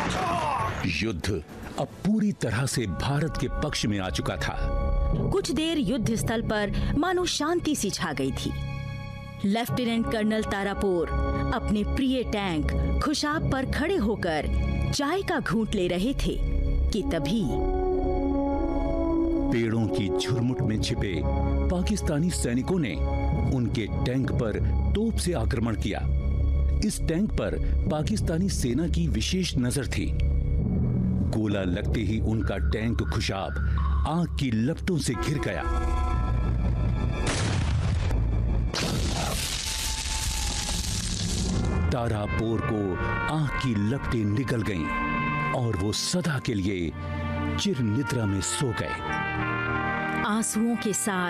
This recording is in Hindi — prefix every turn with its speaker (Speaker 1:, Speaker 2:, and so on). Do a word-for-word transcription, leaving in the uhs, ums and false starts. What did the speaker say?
Speaker 1: युद्ध अब पूरी तरह से भारत के पक्ष में आ चुका था।
Speaker 2: कुछ देर युद्ध स्थल पर मानो शांति सी छा गई थी। लेफ्टिनेंट कर्नल तारापोर अपने प्रिय टैंक खुशाब पर खड़े होकर चाय का घूंट ले रहे थे कि तभी
Speaker 1: पेड़ों की झुरमुट में छिपे पाकिस्तानी सैनिकों ने उनके टैंक पर तोप से आक्रमण किया। इस टैंक पर पाकिस्तानी सेना की विशेष नजर थी। गोला लगते ही उनका टैंक खुशाब आग की लपटों से घिर गया। तारापोर को आग की लपटें निकल गईं और वो सदा के लिए चिर निद्रा में सो गए।
Speaker 2: आंसुओं के साथ